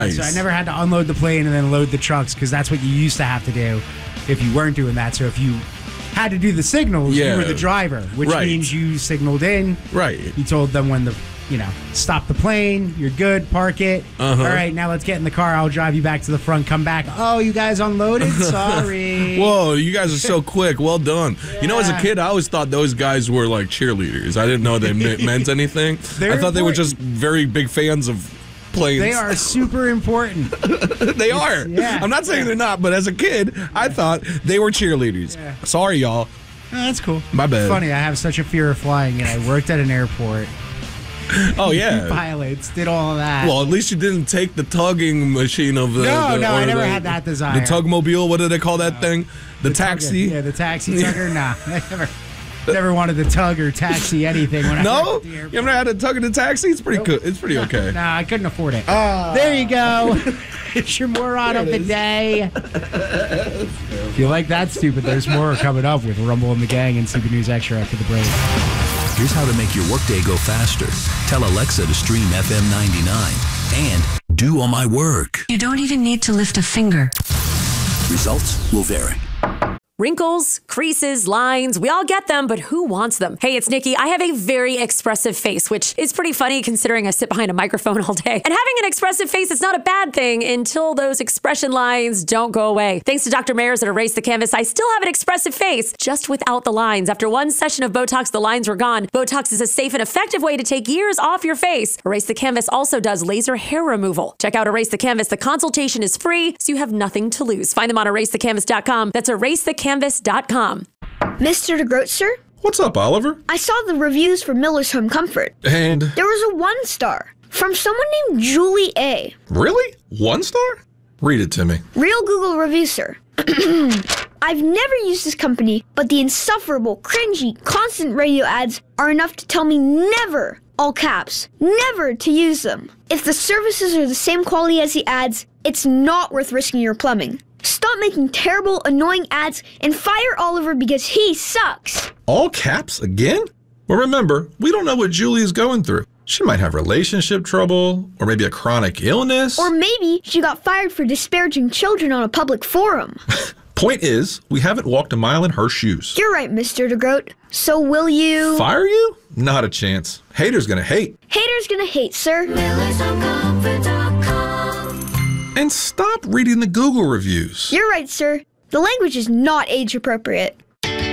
Nice. So I never had to unload the plane and then load the trucks because that's what you used to have to do if you weren't doing that. So if you had to do the signals, you were the driver, which means you signaled in. Right. You told them when stop the plane, you're good, park it. All right, now let's get in the car. I'll drive you back to the front, come back. Oh, you guys unloaded? Sorry. Whoa, you guys are so quick. Well done. Yeah. You know, as a kid, I always thought those guys were like cheerleaders. I didn't know they meant anything. I thought they were just very big fans of planes. They are super important. They are. Yeah. I'm not saying they're not, but as a kid, I thought they were cheerleaders. Yeah. Sorry, y'all. Oh, that's cool. My bad. It's funny, I have such a fear of flying, and I worked at an airport. Oh, yeah. Pilots did all of that. Well, at least you didn't take the tugging machine of the... No, I never had that desire. The tugmobile, what do they call that thing? The taxi? Yeah, the taxi tugger? Nah, I never wanted to tug or taxi anything. When I worked at the airport. You ever had to tug in the taxi? It's pretty good. It's pretty okay. Nah, I couldn't afford it. There you go. It's your moron of the day. If you like that stupid, there's more coming up with Rumble and the Gang and Stupid News Extra after the break. Here's how to make your workday go faster. Tell Alexa to stream FM 99 and do all my work. You don't even need to lift a finger. Results will vary. Wrinkles, creases, lines, we all get them, but who wants them? Hey, it's Nikki. I have a very expressive face, which is pretty funny considering I sit behind a microphone all day. And having an expressive face is not a bad thing until those expression lines don't go away. Thanks to Dr. Mayers at Erase the Canvas, I still have an expressive face, just without the lines. After one session of Botox, the lines were gone. Botox is a safe and effective way to take years off your face. Erase the Canvas also does laser hair removal. Check out Erase the Canvas. The consultation is free, so you have nothing to lose. Find them on erasethecanvas.com. That's erasethecanvas.com. Mr. DeGroat, sir? What's up, Oliver? I saw the reviews for Miller's Home Comfort. And? There was a 1 star from someone named Julie A. Really? 1 star? Read it to me. Real Google review, sir. I've never used this company, but the insufferable, cringy, constant radio ads are enough to tell me never, all caps, never to use them. If the services are the same quality as the ads, it's not worth risking your plumbing. Stop making terrible, annoying ads and fire Oliver because he sucks. All caps again? Well, remember, we don't know what Julie is going through. She might have relationship trouble, or maybe a chronic illness. Or maybe she got fired for disparaging children on a public forum. Point is, we haven't walked a mile in her shoes. You're right, Mr. DeGroat. So will you... Fire you? Not a chance. Haters gonna hate. Haters gonna hate, sir. And stop reading the Google reviews. You're right, sir. The language is not age appropriate.